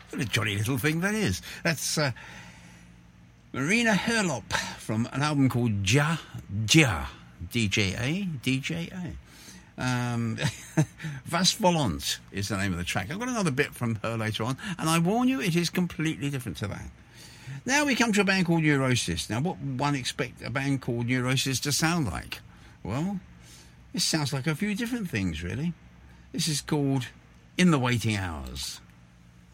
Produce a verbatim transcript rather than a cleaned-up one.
What a jolly little thing that is. That's uh, Marina Herlop from an album called Ja Ja, D J A, D J A. Um, Vas Volant is the name of the track. I've got another bit from her later on, and I warn you, it is completely different to that. Now we come to a band called Neurosis. Now, what would one expect a band called Neurosis to sound like? Well, this sounds like a few different things, really. This is called In the Waiting Hours.